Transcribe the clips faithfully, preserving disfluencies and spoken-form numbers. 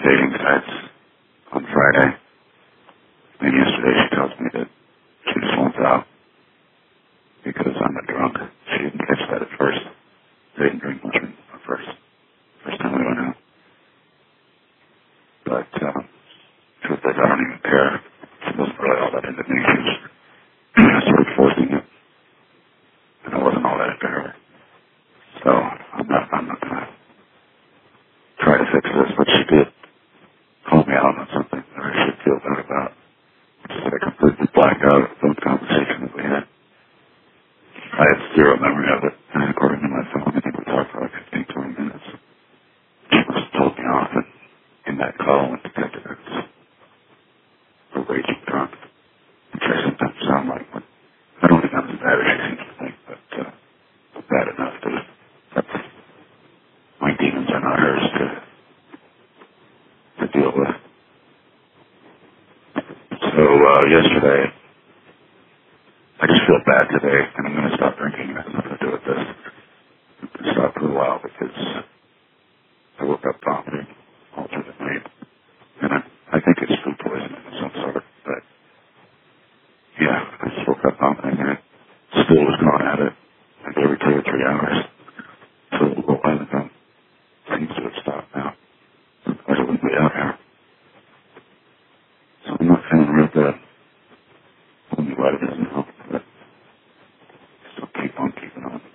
dating sites on Friday. And yesterday she tells me that she just wants out because I'm a drunk. She didn't catch that at first. I didn't drink much at first. First time we went out. But, um, truth is, I don't even care. She wasn't really all that into me. She was sort of forcing it. And I wasn't all that into her. So, I'm not, I'm not gonna try to fix this, but she did call me out on something that I should feel bad about. Just I completely blacked out of the conversation that we had. I had zero memory of it, and according to my phone, I think we talked for like fifteen, twenty minutes. She must have told me off, and in that call when detected I was a raging drunk, which I sometimes sound like, but I don't think I'm as bad as she seems to think, but uh, bad enough to, that's, my demons are not hers to, to deal with. So, uh, yesterday, I just feel bad today, and I'm going to stop drinking. It has nothing to do with this. I'm going to stop for a while because I woke up vomiting all through the night. And I, I think it's food poisoning of some sort. But, yeah, I just woke up vomiting, and it still was going at it like every two or three hours. So a little while ago, seems to have stopped now. Otherwise it wouldn't be out here. So I'm not feeling real good. I don't know why it doesn't help, but still keep on keeping on.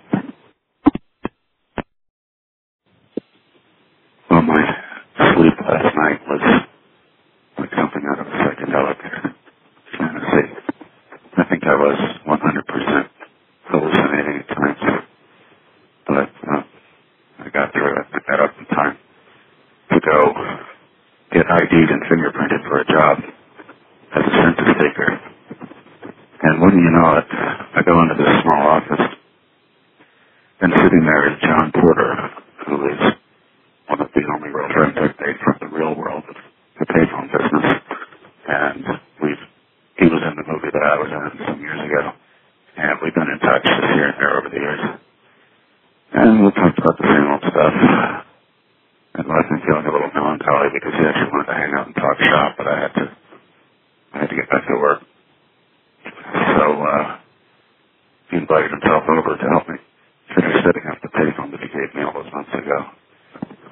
Well, my sleep last night was like something out of a psychedelic fantasy. I think I was one hundred percent hallucinating at times, but uh, I got through it. I got up in time to go get I D'd and fingerprinted for a job as a census taker. And wouldn't you know it, I go into this small office, and sitting there is John Porter, who is one of the only real friends I've made from the real world of the payphone business. And we've, he was in the movie that I was in some years ago, and we've been in touch just here and there over the years. And we talked about the same old stuff. And left me feeling a little melancholy because he actually wanted to hang out and talk shop, but I had